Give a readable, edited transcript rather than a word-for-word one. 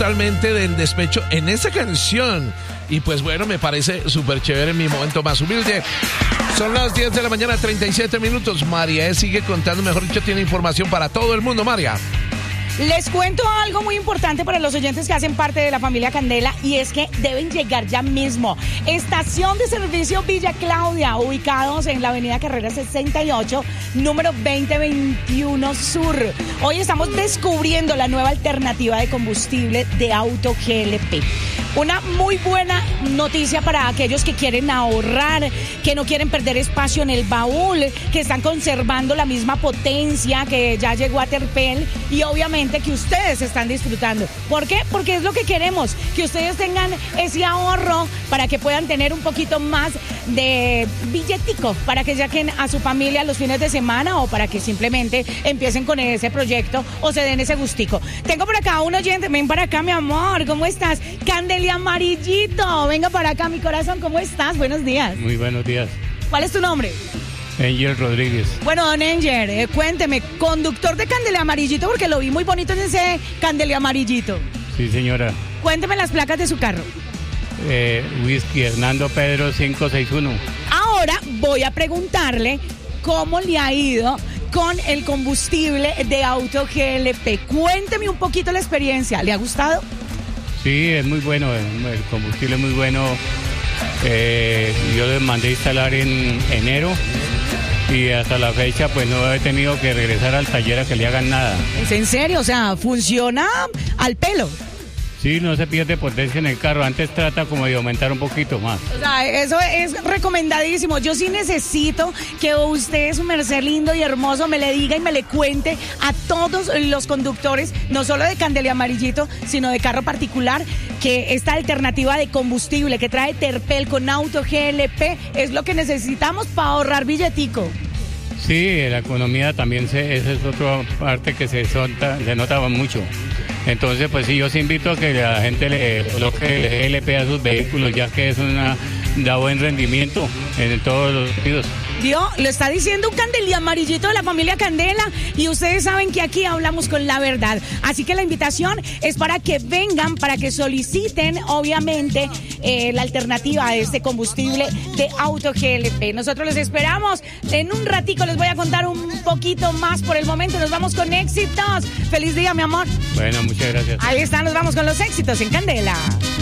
totalmente del despecho en esta canción. Y pues bueno, me parece súper chévere en mi momento más humilde. Son las 10 de la mañana, 37 minutos. María sigue contando, mejor dicho, tiene información para todo el mundo, María. Les cuento algo muy importante para los oyentes que hacen parte de la familia Candela, y es que deben llegar ya mismo. Estación de servicio Villa Claudia, ubicados en la avenida Carrera 68, número 2021 Sur. Hoy estamos descubriendo la nueva alternativa de combustible de auto GLP. Una muy buena noticia para aquellos que quieren ahorrar, que no quieren perder espacio en el baúl, que están conservando la misma potencia que ya llegó a Terpel, y obviamente que ustedes están disfrutando. ¿Por qué? Porque es lo que queremos, que ustedes tengan ese ahorro para que puedan tener un poquito más de billetico, para que saquen a su familia los fines de semana, o para que simplemente empiecen con ese proyecto o se den ese gustico. Tengo por acá un oyente, ven para acá, mi amor, ¿cómo estás? Candela Amarillito, venga para acá, mi corazón, ¿cómo estás? Buenos días. Muy buenos días. ¿Cuál es tu nombre? Angel Rodríguez. Bueno, don Angel, cuénteme, conductor de Candela Amarillito, porque lo vi muy bonito en ese Candela Amarillito. Sí, señora. Cuénteme las placas de su carro. Whisky Hernando Pedro 561. Ahora voy a preguntarle cómo le ha ido con el combustible de auto GLP. Cuénteme un poquito la experiencia, ¿le ha gustado? Sí, es muy bueno, el combustible es muy bueno. Yo le mandé a instalar en enero y hasta la fecha pues no he tenido que regresar al taller a que le hagan nada. ¿Es en serio? O sea, funciona al pelo. Sí, no se pierde potencia en el carro. Antes trata como de aumentar un poquito más. O sea, eso es recomendadísimo. Yo sí necesito que usted, su merced lindo y hermoso, me le diga y me le cuente a todos los conductores, no solo de Candela Amarillito, sino de carro particular, que esta alternativa de combustible que trae Terpel con auto GLP es lo que necesitamos para ahorrar billetico. Sí, la economía también, esa es otra parte que se nota mucho. Entonces, pues sí, yo os invito a que la gente le coloque el GLP a sus vehículos, ya que da buen rendimiento en todos los sentidos. Dios, lo está diciendo un Candela Amarillito de la familia Candela, y ustedes saben que aquí hablamos con la verdad. Así que la invitación es para que vengan, para que soliciten, obviamente, la alternativa a este combustible de auto GLP. Nosotros les esperamos. En un ratico les voy a contar un poquito más. Por el momento nos vamos con éxitos. Feliz día, mi amor. Bueno, muchas gracias. Ahí está, nos vamos con los éxitos en Candela.